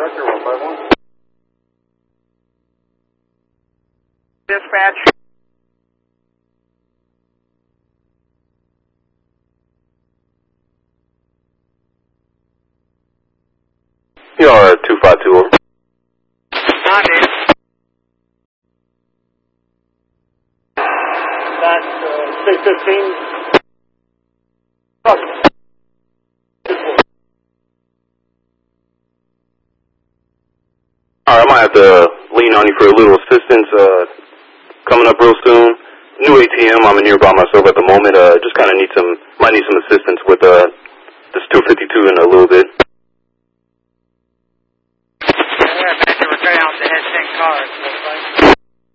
Vector 151. Dispatch. PR 252 over. Copy. That's C-15. Alright, I might have to lean on you for a little assistance, coming up real soon. New ATM, I'm in here by myself at the moment, just kinda might need some assistance with, this 252 in a little bit. Yeah, back to return out the head 10 cars.